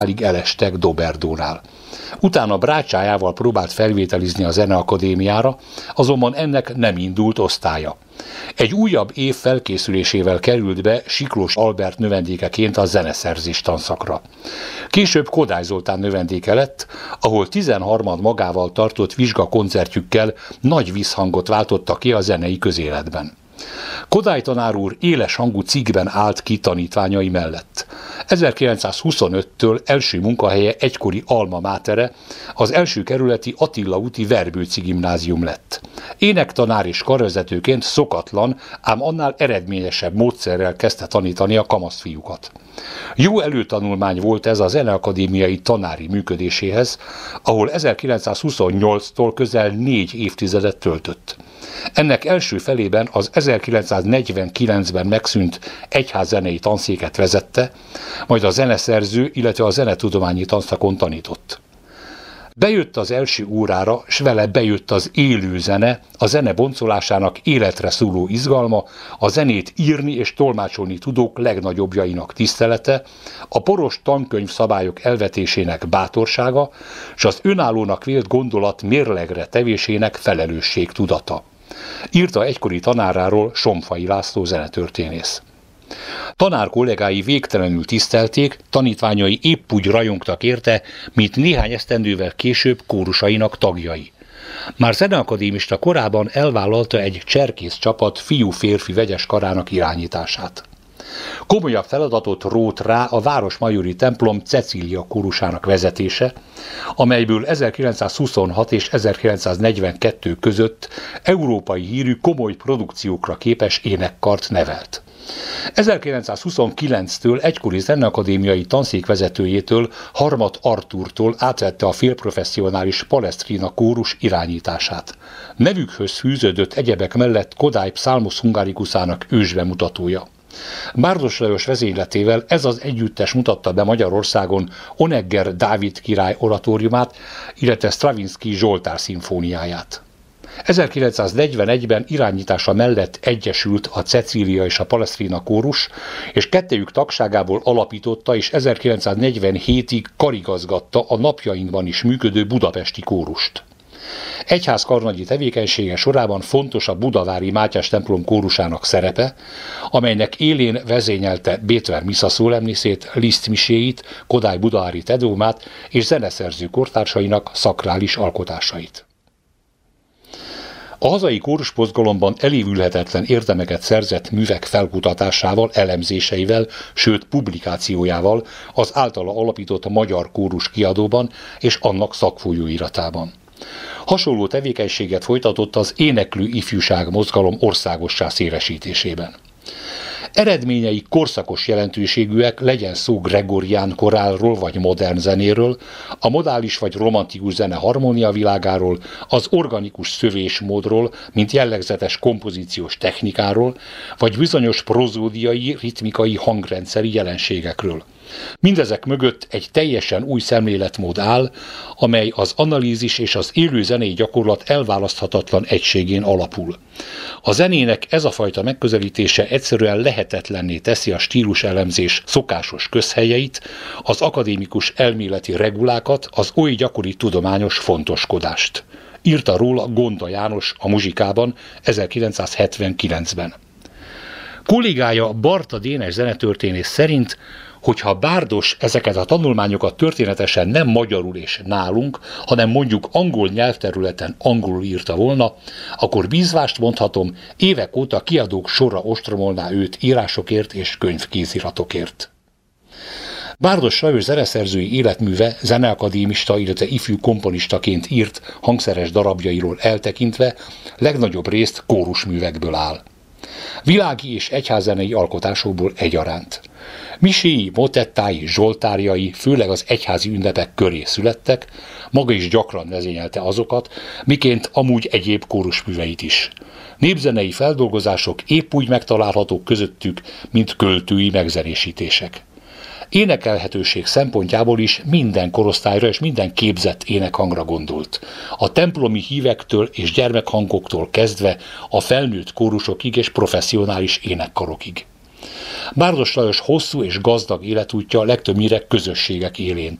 elestek Doberdónál. Utána brácsájával próbált felvételizni a Zeneakadémiára, azonban ennek nem indult osztálya. Egy újabb év felkészülésével került be Siklós Albert növendékeként a zeneszerzés tanszakra. Később Kodály Zoltán növendéke lett, ahol 13 magával tartott vizsgakoncertjükkel nagy visszhangot váltottak ki a zenei közéletben. Kodály tanár úr éles hangú cikkben állt ki tanítványai mellett. 1925-től első munkahelye egykori alma mátere, az első kerületi Attila úti Verbőci gimnázium lett. Énektanár és karvezetőként szokatlan, ám annál eredményesebb módszerrel kezdte tanítani a kamaszfiúkat. Jó előtanulmány volt ez a zeneakadémiai tanári működéséhez, ahol 1928-tól közel 4 évtizedet töltött. Ennek első felében az 1949-ben megszűnt egyházzenei tanszéket vezette, majd a zeneszerző, illetve a zenetudományi tanszakon tanított. Bejött az első órára, s vele bejött az élő zene, a zene boncolásának életre szóló izgalma, a zenét írni és tolmácsolni tudók legnagyobbjainak tisztelete, a poros tankönyv szabályok elvetésének bátorsága, s az önállónak vélt gondolat mérlegre tevésének felelősség tudata. Írta egykori tanáráról Somfai László zenetörténész. Tanár kollégái végtelenül tisztelték, tanítványai épp úgy rajongtak érte, mint néhány esztendővel később kórusainak tagjai. Már zeneakadémista korában elvállalta egy cserkész csapat fiú-férfi vegyes karának irányítását. Komolyabb feladatot rótt rá a városmajori templom Cecília kórusának vezetése, amelyből 1926 és 1942 között európai hírű komoly produkciókra képes énekkart nevelt. 1929-től egykori zeneakadémiai tanszékvezetőjétől, Harmat Artúrtól átvette a félprofesszionális Palestrina kórus irányítását. Nevükhöz fűződött egyebek mellett Kodály Psalmus Hungaricus-ának ősbemutatója. Bárdos Lajos vezényletével ez az együttes mutatta be Magyarországon Onegger Dávid király oratóriumát, illetve Stravinsky Zsoltár szimfóniáját. 1941-ben irányítása mellett egyesült a Cecília és a Palestrina kórus, és kettejük tagságából alapította és 1947-ig karigazgatta a napjainkban is működő budapesti kórust. Egyházkarnagyi tevékenysége sorában fontos a budavári Mátyás templom kórusának szerepe, amelynek élén vezényelte Bétver Misza szólemniszét, Liszt miséit, Kodály budahári tedómát és zeneszerző kortársainak szakrális alkotásait. A hazai kórusmozgalomban elévülhetetlen érdemeket szerzett művek felkutatásával, elemzéseivel, sőt publikációjával az általa alapított Magyar Kórus Kiadóban és annak szakfolyóiratában. Hasonló tevékenységet folytatott az éneklő ifjúság mozgalom országossá szélesítésében. Eredményei korszakos jelentőségűek, legyen szó gregorián korálról vagy modern zenéről, a modális vagy romantikus zene harmónia világáról, az organikus szövésmódról, mint jellegzetes kompozíciós technikáról, vagy bizonyos prozódiai, ritmikai hangrendszeri jelenségekről. Mindezek mögött egy teljesen új szemléletmód áll, amely az analízis és az élő zenei gyakorlat elválaszthatatlan egységén alapul. A zenének ez a fajta megközelítése egyszerűen lehetetlenné teszi a stíluselemzés szokásos közhelyeit, az akadémikus elméleti regulákat, az oly gyakori tudományos fontoskodást. Írta róla Gonda János a Muzsikában 1979-ben. Kollégája Barta Dénes zenetörténész szerint, hogyha Bárdos ezeket a tanulmányokat történetesen nem magyarul és nálunk, hanem mondjuk angol nyelvterületen angolul írta volna, akkor bízvást mondhatom, évek óta kiadók sorra ostromolná őt írásokért és könyvkéziratokért. Bárdos Lajos zeneszerzői életműve zeneakadémista, illetve ifjú komponistaként írt hangszeres darabjairól eltekintve legnagyobb részt kórusművekből áll. Világi és egyházzenei alkotásokból egyaránt. Miséi, motettái, zsoltárjai főleg az egyházi ünnepek köré születtek, maga is gyakran vezényelte azokat, miként amúgy egyéb kórusműveit is. Népzenei feldolgozások épp úgy megtalálhatók közöttük, mint költői megzenésítések. Énekelhetőség szempontjából is minden korosztályra és minden képzett énekhangra gondolt. A templomi hívektől és gyermekhangoktól kezdve a felnőtt kórusokig és professzionális énekkarokig. Bárdos Lajos hosszú és gazdag életútja legtöbbnyire közösségek élén